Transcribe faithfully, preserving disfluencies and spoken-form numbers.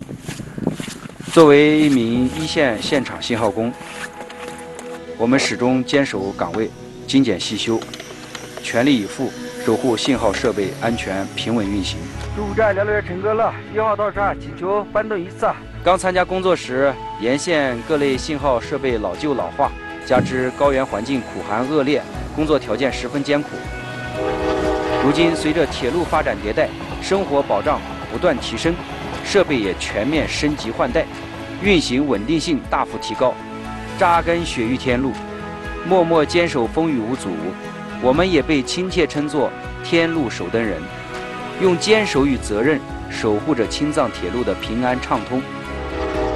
作为一名一线现场信号工，我们始终坚守岗位，精简细修，全力以赴守护信号设备安全平稳运行。 主站联络乘客了，一号到站，请求搬动一次。 刚参加工作时，沿线各类信号设备老旧老化，加之高原环境苦寒恶劣，工作条件十分艰苦。如今随着铁路发展迭代，生活保障不断提升，设备也全面升级换代，运行稳定性大幅提高。扎根雪域天路，默默坚守风雨无阻，我们也被亲切称作天路守灯人，用坚守与责任守护着青藏铁路的平安畅通。